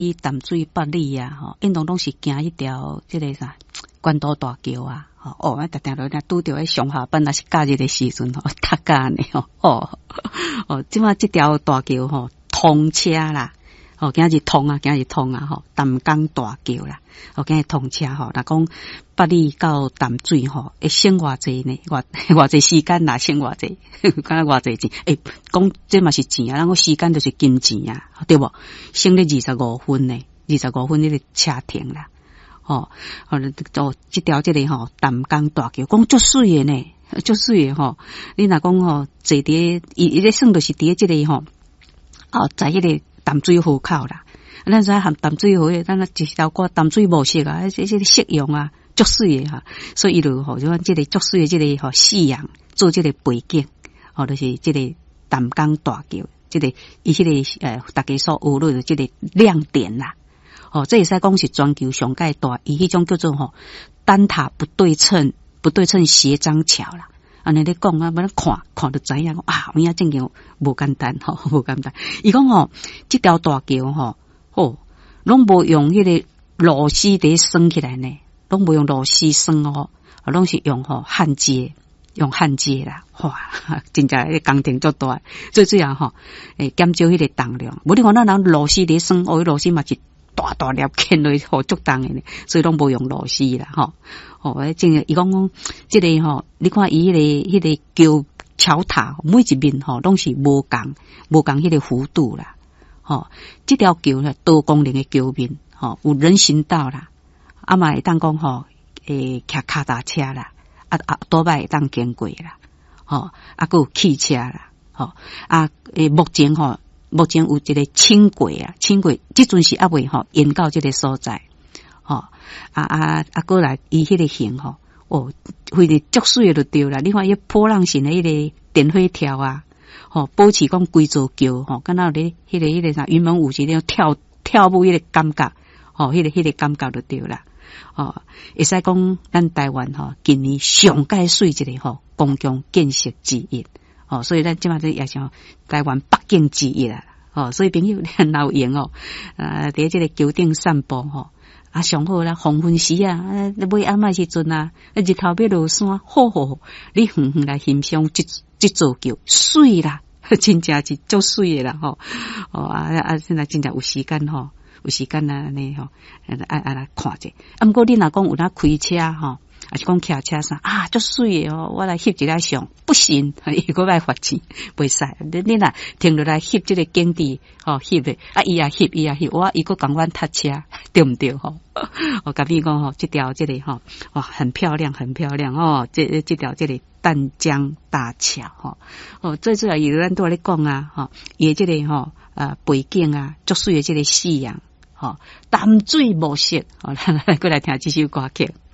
伊淡水北里啊，吼，因拢是行迄条即个啥关渡大桥啊，哦，啊，定定落拄着迄上下班，若是假日的时阵吼，搭架呢吼，即马即条大桥吼通车啦。哦，今日通啊，吼，淡江大桥啦，哦，今日通车吼，若讲北里到淡水吼，会省偌济呢？偌济时间啦，省偌济，敢若偌济钱？讲这嘛是钱啊，咱讲时间就是金钱啊，对无？省了25分呢，25分迄个车停啦，哦，即条即个吼淡江大桥，讲足水的呢，足水的吼，你若讲吼，坐伫伊咧算就是伫即个吼，哦，在迄个。淡水河口啦，咱知含淡水河，咱一条过淡水模式啊，这个色用啊，足水的哈，所以伊就吼，就讲这个足水的这个吼夕阳做这个背景，哦，就是这个淡江大桥，这个伊这个大家所学论的这个亮点啦，哦，这会使讲是全球上界大，伊迄种叫做吼单塔不对称斜张桥啦。安尼咧讲啊，要看就知影啊，有影正经无简单吼，无简单。伊讲吼，即条大桥吼，拢无用迄个螺丝伫升起来呢，拢无用螺丝升哦，拢是用焊接啦，哇，真正迄工程足大，最主要吼，减少迄个重量。无你看咱人螺丝伫升，迄螺丝嘛是大粒牵落好足重的呢，所以拢无用螺丝啦，吼。哦，真个伊讲即个吼，你看伊迄个桥塔每一面吼拢是无共迄个弧度啦，吼，即条桥咧多功能的桥面，吼有人行道啦，啊嘛会当讲吼，骑脚踏车啦，多摆会当经过啦，吼，啊佫有汽车啦，吼，目前有一个轻轨即阵是还未延到即个所在。吼，过来伊迄个型吼，哦，非常足水就对啦。你看伊波浪形的迄个电火条啊，吼，保持讲规座桥吼，敢若咧迄个啥云门舞集那种跳舞迄个感觉，吼，迄个感觉就对啦。哦，会使讲咱台湾吼，今年上界水一个吼公共建设之一，哦，所以咱即马也是台湾北京之一啦。哦，所以朋友若有闲哦，伫即个桥顶散步吼。上好啦，黄昏时啊，尾暗的时阵啊，日头要落山，好，你远远来欣赏这座桥，水啦，真正是足水的啦吼。现在真正有时间啊，安尼吼，爱来看者。不过你若讲有哪开车吼，还是讲骑车啥足水的哦，我来翕一下相，不行，伊个要罚钱，袂使。你若停落来翕这个景致，翕的，伊也翕，我伊个讲阮踏车，对毋对吼？我甲你讲吼，这条这里吼，哇，很漂亮哦，这条这里淡江大桥吼，最主要伊咱都咧讲啊，吼，伊这里吼背景啊，足水的这个夕阳，淡水模式，咱过来听这首歌曲。